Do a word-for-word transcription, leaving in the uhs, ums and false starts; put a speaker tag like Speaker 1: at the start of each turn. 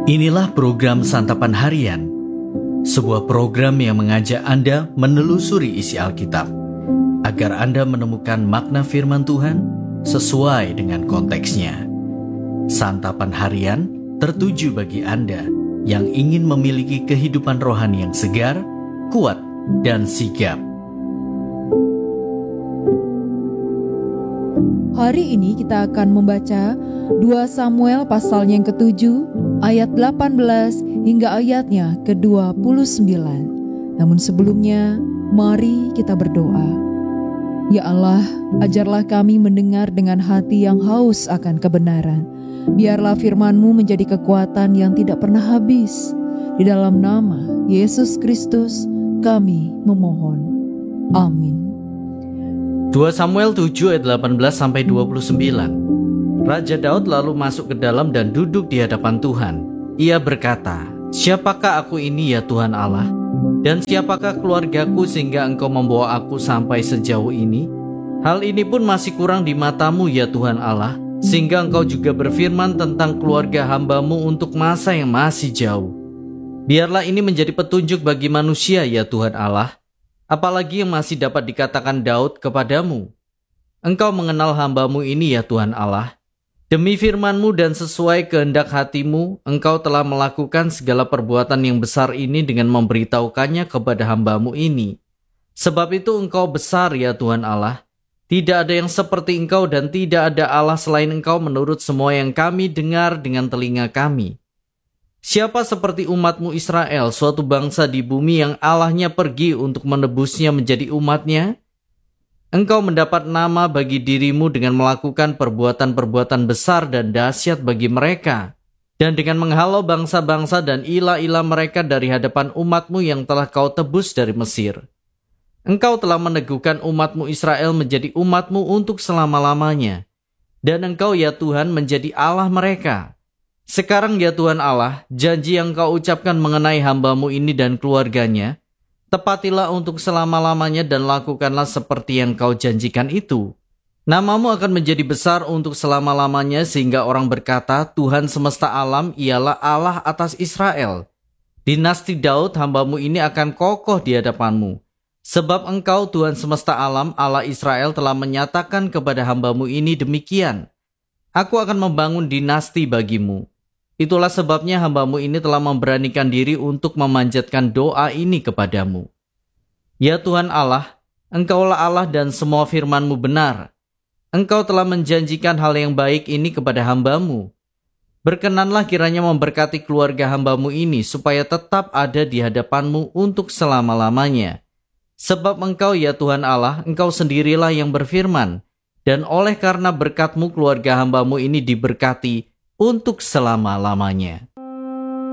Speaker 1: Inilah program Santapan Harian, sebuah program yang mengajak Anda menelusuri isi Alkitab, agar Anda menemukan makna firman Tuhan sesuai dengan konteksnya. Santapan Harian tertuju bagi Anda yang ingin memiliki kehidupan rohani yang segar, kuat, dan sigap.
Speaker 2: Hari ini kita akan membaca dua Samuel pasal yang ketujuh, ayat delapan belas hingga ayatnya ke dua puluh sembilan. Namun sebelumnya, mari kita berdoa. Ya Allah, ajarlah kami mendengar dengan hati yang haus akan kebenaran. Biarlah firman-Mu menjadi kekuatan yang tidak pernah habis. Di dalam nama Yesus Kristus kami memohon. Amin.
Speaker 1: dua Samuel tujuh ayat delapan belas sampai dua puluh sembilan. Raja Daud lalu masuk ke dalam dan duduk di hadapan Tuhan. Ia berkata, "Siapakah aku ini ya Tuhan Allah? Dan siapakah keluargaku sehingga Engkau membawa aku sampai sejauh ini? Hal ini pun masih kurang di mata-Mu ya Tuhan Allah, sehingga Engkau juga berfirman tentang keluarga hamba-Mu untuk masa yang masih jauh. Biarlah ini menjadi petunjuk bagi manusia ya Tuhan Allah, apalagi yang masih dapat dikatakan Daud kepadamu. Engkau mengenal hamba-Mu ini ya Tuhan Allah. Demi firman-Mu dan sesuai kehendak hati-Mu, Engkau telah melakukan segala perbuatan yang besar ini dengan memberitahukannya kepada hamba-Mu ini. Sebab itu Engkau besar ya Tuhan Allah. Tidak ada yang seperti Engkau dan tidak ada Allah selain Engkau menurut semua yang kami dengar dengan telinga kami. Siapa seperti umat-Mu Israel, suatu bangsa di bumi yang Allahnya pergi untuk menebusnya menjadi umat-Nya? Engkau mendapat nama bagi diri-Mu dengan melakukan perbuatan-perbuatan besar dan dahsyat bagi mereka, dan dengan menghalau bangsa-bangsa dan ilah-ilah mereka dari hadapan umat-Mu yang telah Kau tebus dari Mesir. Engkau telah meneguhkan umat-Mu Israel menjadi umat-Mu untuk selama-lamanya, dan Engkau ya Tuhan menjadi Allah mereka. Sekarang ya Tuhan Allah, janji yang Kau ucapkan mengenai hamba-Mu ini dan keluarganya, tepatilah untuk selama-lamanya dan lakukanlah seperti yang Kau janjikan itu. Nama-Mu akan menjadi besar untuk selama-lamanya sehingga orang berkata, Tuhan semesta alam ialah Allah atas Israel. Dinasti Daud hamba-Mu ini akan kokoh di hadapan-Mu. Sebab Engkau Tuhan semesta alam Allah Israel telah menyatakan kepada hamba-Mu ini demikian. Aku akan membangun dinasti bagi-Mu. Itulah sebabnya hamba-Mu ini telah memberanikan diri untuk memanjatkan doa ini kepadamu. Ya Tuhan Allah, Engkaulah Allah dan semua firman-Mu benar. Engkau telah menjanjikan hal yang baik ini kepada hamba-Mu. Berkenanlah kiranya memberkati keluarga hamba-Mu ini supaya tetap ada di hadapan-Mu untuk selama-lamanya. Sebab Engkau ya Tuhan Allah, Engkau sendirilah yang berfirman, dan oleh karena berkat-Mu keluarga hamba-Mu ini diberkati untuk selama-lamanya."